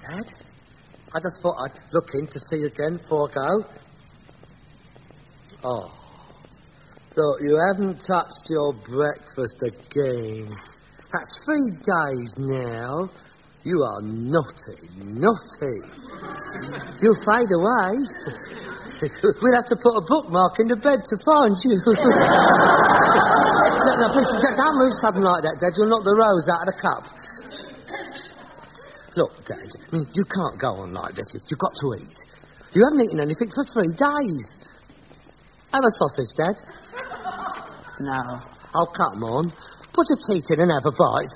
Dad. I just thought I'd look in to see you again before I go. Oh. Look, you haven't touched your breakfast again. That's 3 days now. You are naughty. You'll fade away. We'll have to put a bookmark in the bed to find you. No, please, don't move sudden like that, Dad. You'll knock the rose out of the cup. Look, Dad, I mean, you can't go on like this. You've got to eat. You haven't eaten anything for 3 days. Have a sausage, Dad. No. Oh, come on. Put your teeth in and have a bite.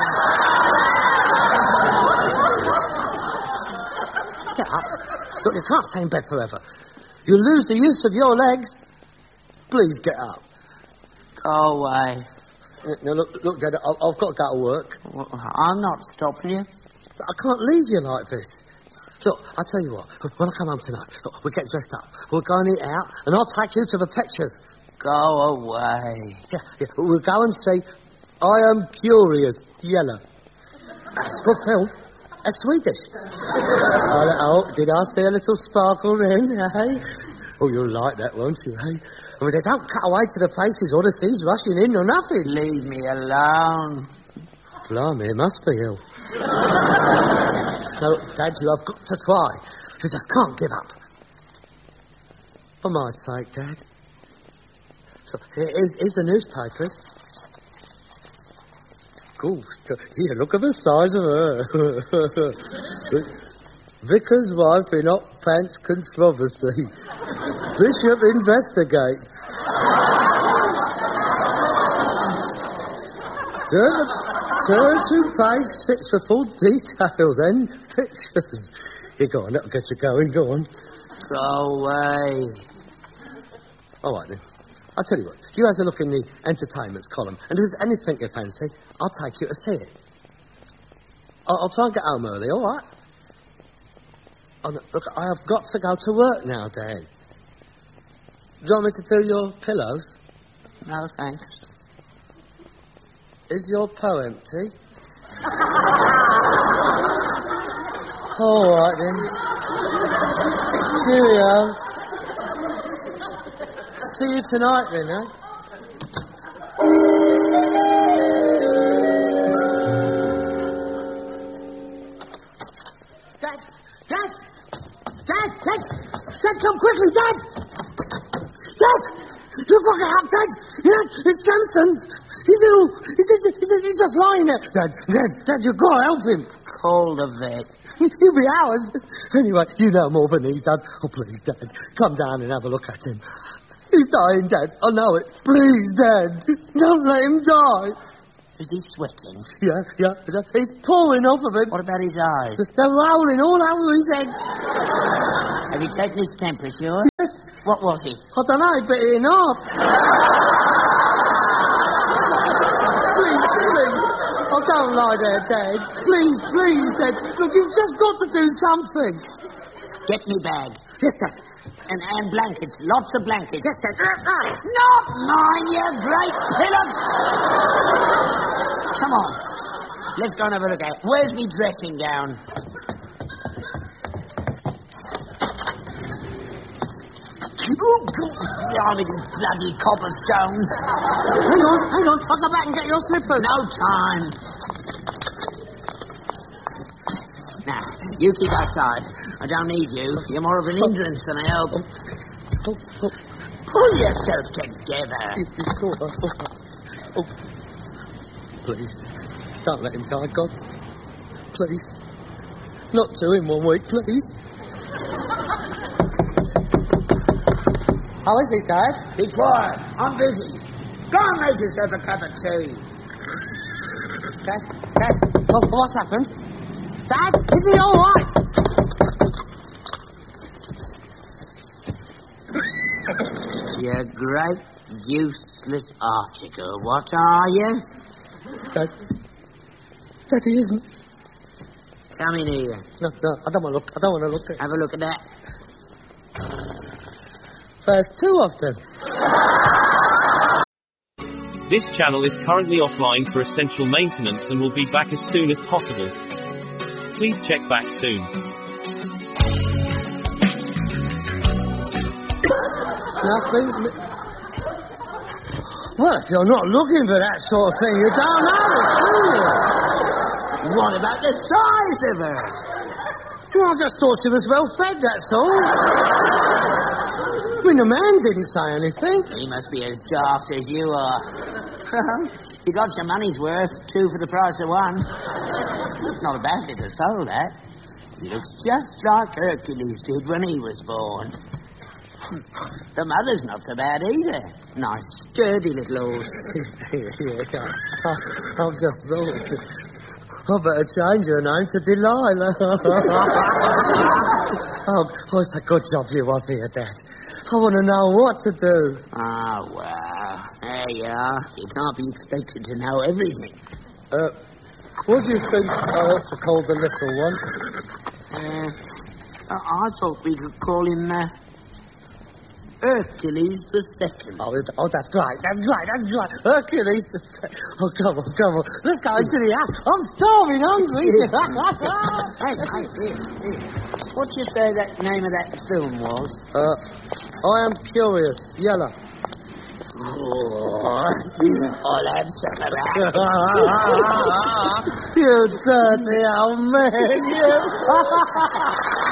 Get up. Look, you can't stay in bed forever. You'll lose the use of your legs. Please get up. Go away. No, look, Dad, I've got to go to work. I'm not stopping you. But I can't leave you like this. Look, I'll tell you what. When I come home tonight, look, we'll get dressed up. We'll go and eat out, and I'll take you to the pictures. Go away. Yeah, we'll go and see I Am Curious, Yellow. That's good film. That's Swedish. Oh, did I see a little sparkle then, eh? Oh, you'll like that, won't you, eh? I mean, they don't cut away to the faces or the seas rushing in or nothing. Leave me alone. Blimey, it must be ill. No, Dad, you have got to try. You just can't give up. For my sake, Dad. So, here's the newspapers. Goose, here, look at the size of her. Vicar's wife in hot pants controversy. Bishop investigates. Turn to page 6 for full details and pictures. Here, go on, that'll get you going, go on. Go away. All right, then. I'll tell you what, you have a look in the entertainments column, and if there's anything you fancy, I'll take you to see it. I'll try and get home early, all right? Oh, no, look, I have got to go to work now, Dan. Do you want me to do your pillows? No, thanks. Is your po empty? All right, then. Cheerio. See you tonight, then, eh? Dad, come quickly, Dad! Dad! Look what happened, Dad! Dad, it's Samson! He's ill! He's just lying there! Dad, you've got to help him! Call the vet. He'll be ours! Anyway, you know more than he does. Oh, please, Dad, come down and have a look at him. He's dying, Dad. I know it. Please, Dad, don't let him die. Is he sweating? Yeah. It's pouring off of him. What about his eyes? They're rolling all over his head. Have you taken his temperature? Yes. What was it? I don't know, he bit it in half. Please. Oh, don't lie there, Dad. Please, Dad. Look, you've just got to do something. Get me bag. Yes, Dad. And blankets. Lots of blankets. Yes, Dad. Not mine, you great pillow. Come on. Let's go and have a look at it. Where's me dressing gown? Oh, God, these bloody cobblestones. Hang on. I'll go back and get your slippers. No time. Now, you keep outside. I don't need you. You're more of an hindrance than a help. Pull yourself together. Please, don't let him die, God. Please. Not 2 in 1 week, please. How is he, Dad? Be quiet. I'm busy. Go and make yourself a cup of tea. Dad, what's happened? Dad, is he all right? You great useless article. What are you? Dad, he isn't. Come in here. No, I don't want to look. Have a look at that. There's 2 of them. This channel is currently offline for essential maintenance and will be back as soon as possible. Please check back soon. Nothing. Well, if you're not looking for that sort of thing, you don't know it, do you? What about the size of her? Well, I just thought she was well fed, that's all. I mean, the man didn't say anything. He must be as daft as you are. You got your money's worth, 2 for the price of 1. Not a bad little soul, that. He looks just like Hercules did when he was born. The mother's not so bad either. Nice, sturdy little horse. Yeah, I've just thought. I better change her name to Delilah. Oh, it's a good job you was here, Dad. I want to know what to do. Oh, well, there you are. You can't be expected to know everything. What do you think I ought to call the little one? I thought we could call him Hercules the Second. Oh, that's great. That's great. Hercules the Second. Oh, come on. Let's go into the house. I'm starving, hungry. Hey, what do you say that name of that film was? I Am Curious, Yellow. Oh, I'll have some of that. You dirty old man, you.